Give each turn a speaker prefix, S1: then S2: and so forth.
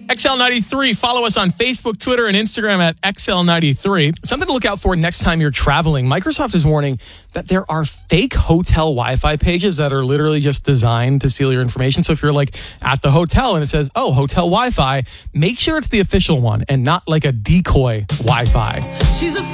S1: XL93. Follow us on Facebook, Twitter, and Instagram at XL93. Something to look out for next time you're traveling. Microsoft is warning that there are fake hotel Wi-Fi pages that are literally just designed to steal your information. So if you're like at the hotel and it says, oh, hotel Wi-Fi, make sure it's the official one and not like a decoy Wi-Fi.
S2: She's a